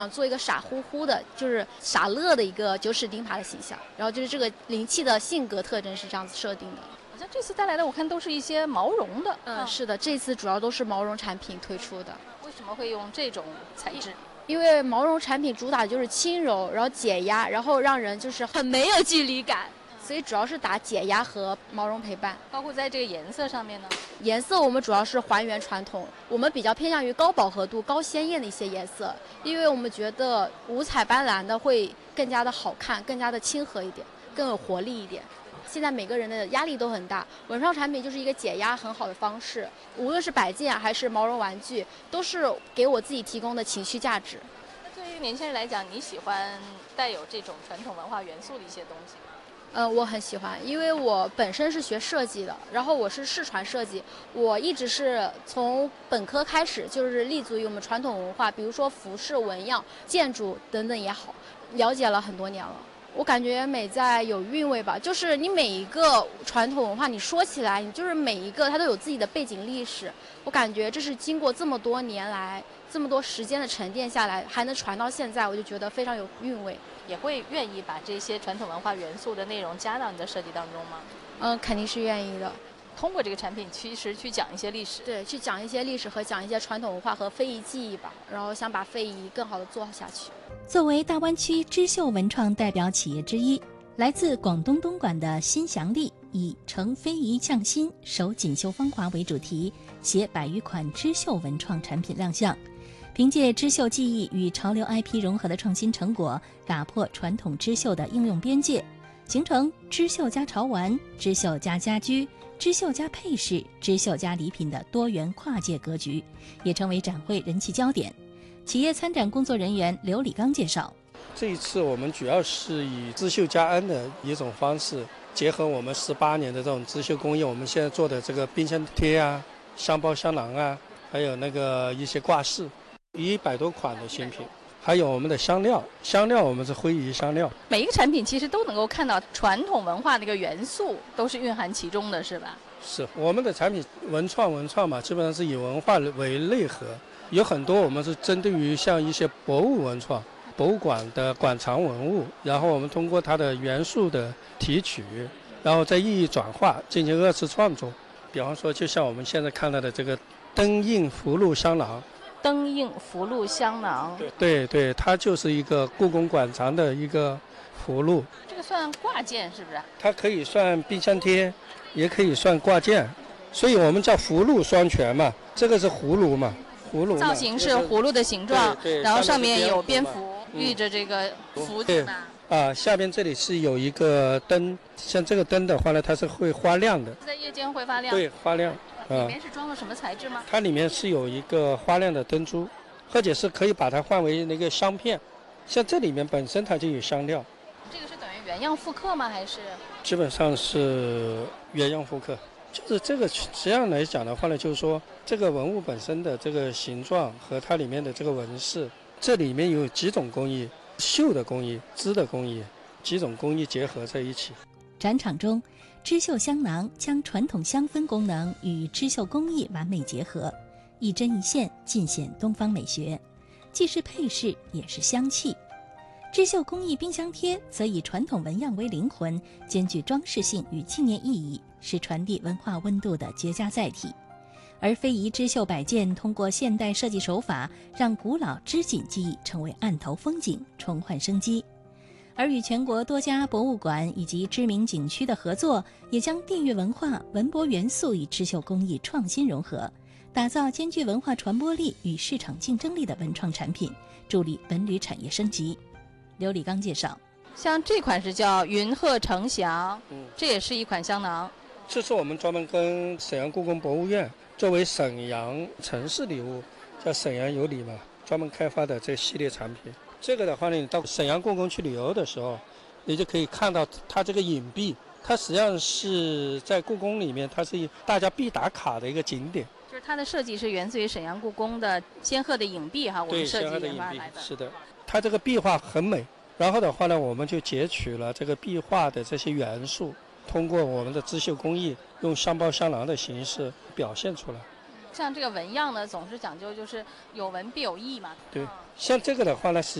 做一个傻乎乎的，就是傻乐的一个九齿钉耙的形象，然后就是这个灵气的性格特征是这样子设定的。 好像这次带来的我看都是一些毛绒的。 是的，这次主要都是毛绒产品推出的。 为什么会用这种材质？ 因为毛绒产品主打的就是轻柔，然后解压，然后让人就是很没有距离感，所以主要是打解压和毛绒陪伴。 包括在这个颜色上面呢？ 颜色我们主要是还原传统，我们比较偏向于高饱和度、高鲜艳的一些颜色，因为我们觉得五彩斑斓的会更加的好看，更加的亲和一点，更有活力一点。现在每个人的压力都很大，文创产品就是一个解压很好的方式，无论是摆件还是毛绒玩具，都是给我自己提供的情绪价值。 那对于年轻人来讲，你喜欢带有这种传统文化元素的一些东西吗？ 我很喜欢，因为我本身是学设计的，然后我是视传设计，我一直是从本科开始就是立足于我们传统文化，比如说服饰、纹样、建筑等等也好，了解了很多年了。我感觉美在有韵味吧，就是你每一个传统文化，你说起来，你就是每一个它都有自己的背景历史。我感觉这是经过这么多年来，这么多时间的沉淀下来，还能传到现在，我就觉得非常有韵味。 也会愿意把这些传统文化元素的内容加到你的设计当中吗？ 肯定是愿意的。 通过这个产品，其实去讲一些历史， 对，去讲一些历史和讲一些传统文化和非遗技艺吧，然后想把非遗更好的做下去。 作为大湾区织绣文创代表企业之一，来自广东东莞的新祥利以承非遗匠心、守锦绣芳华为主题，携100余款织绣文创产品亮相。凭借织绣技艺与潮流 IP 融合的创新成果，打破传统织绣的应用边界，形成织绣加潮玩、织绣加家居、织绣加配饰、织绣加礼品的多元跨界格局，也成为展会人气焦点。企业参展工作人员刘礼刚介绍， 这一次我们主要是以织绣加恩的一种方式，结合我们18年的这种织绣工艺，我们现在做的这个冰箱贴啊、香包香囊啊，还有那个一些挂饰，100多款的新品，还有我们的香料我们是非遗香料。 每一个产品其实都能够看到传统文化的一个元素，都是蕴含其中的，是吧？ 是，我们的产品文创嘛，基本上是以文化为内核，有很多我们是针对于像一些博物文创、博物馆的馆藏文物，然后我们通过它的元素的提取，然后再意义转化，进行2次创作。比方说，就像我们现在看到的这个灯印福禄香囊。 灯印福禄香囊， 对，它就是一个故宫馆藏的一个福禄。 这个算挂件是不是？ 它可以算冰箱贴，也可以算挂件，所以我们叫福禄双全嘛。这个是葫芦嘛， 造型是葫芦的形状， 对， 然后上面有蝙蝠寓着这个福字嘛。 下边这里是有一个灯，像这个灯的话呢，它是会发亮的， 在夜间会发亮。 对，发亮。 里面是装了什么材质吗？ 它里面是有一个发亮的灯珠，或者是可以把它换为那个香片，像这里面本身它就有香料。 这个是等于原样复刻吗？还是？ 基本上是原样复刻。就是这个实际上来讲的话呢，就是说这个文物本身的这个形状和它里面的这个纹饰，这里面有几种工艺，绣的工艺、织的工艺，几种工艺结合在一起。 展场中，织绣香囊将传统香氛功能与织绣工艺完美结合，一针一线尽显东方美学，既是配饰也是香气。织绣工艺冰箱贴则以传统纹样为灵魂，兼具装饰性与纪念意义，是传递文化温度的绝佳载体。而非遗织绣摆件通过现代设计手法，让古老织锦技艺成为案头风景，重焕生机。而与全国多家博物馆以及知名景区的合作，也将地域文化、文博元素与织绣工艺创新融合，打造兼具文化传播力与市场竞争力的文创产品，助力文旅产业升级。刘礼刚介绍， 像这款是叫云鹤呈祥，这也是一款香囊。 这是我们专门跟沈阳故宫博物院作为沈阳城市礼物，叫沈阳有礼嘛，专门开发的这系列产品。这个的话呢，你到沈阳故宫去旅游的时候，你就可以看到它这个影壁，它实际上是在故宫里面，它是大家必打卡的一个景点。 就是它的设计是源自于沈阳故宫的仙鹤的影壁哈，我们设计研发来的。 是的，它这个壁画很美。然后的话呢，我们就截取了这个壁画的这些元素，通过我们的织绣工艺，用香包香囊的形式表现出来。 像这个纹样呢，总是讲究就是有纹必有意嘛。 对， 像这个的话呢，实